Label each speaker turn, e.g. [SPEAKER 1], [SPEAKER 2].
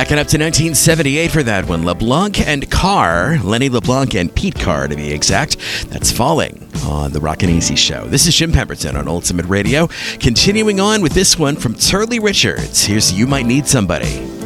[SPEAKER 1] Backing up to 1978 for that one. LeBlanc and Carr, Lenny LeBlanc and Pete Carr to be exact. That's Falling on the Rockin' Easy Show. This is Jim Pemberton on Ultimate Radio. Continuing on with this one from Turley Richards. Here's You Might Need Somebody.